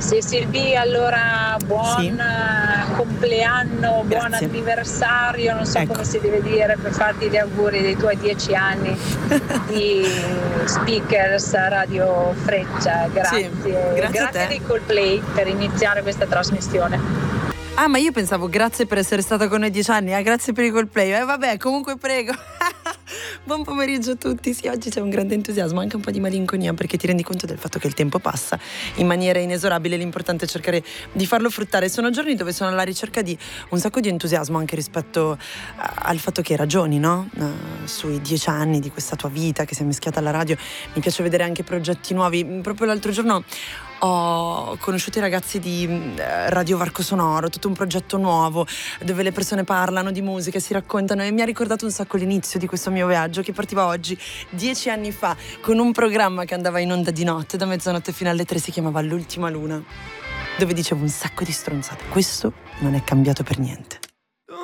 Sì, Silvia, allora buon Sì. compleanno, buon Grazie. anniversario, non so Ecco. come si deve dire per farti gli auguri dei tuoi 10 anni di Speakers Radio Freccia. Grazie. Sì, grazie a te. Grazie di Coldplay per iniziare questa trasmissione. Ah, ma io pensavo grazie per essere stata con noi 10 anni, grazie per i Coldplay. Vabbè, comunque prego. Buon pomeriggio a tutti. Sì, oggi c'è un grande entusiasmo, anche un po' di malinconia, perché ti rendi conto del fatto che il tempo passa in maniera inesorabile. L'importante è cercare di farlo fruttare. Sono giorni dove sono alla ricerca di un sacco di entusiasmo anche rispetto al fatto che ragioni, no? Sui 10 anni di questa tua vita che si è mischiata alla radio. Mi piace vedere anche progetti nuovi. Proprio l'altro giorno ho conosciuto i ragazzi di Radio Varco Sonoro, tutto un progetto nuovo dove le persone parlano di musica, si raccontano, e mi ha ricordato un sacco l'inizio di questo mio viaggio che partiva oggi 10 anni fa con un programma che andava in onda di notte da mezzanotte fino alle 3, si chiamava L'Ultima Luna, dove dicevo un sacco di stronzate. Questo non è cambiato per niente.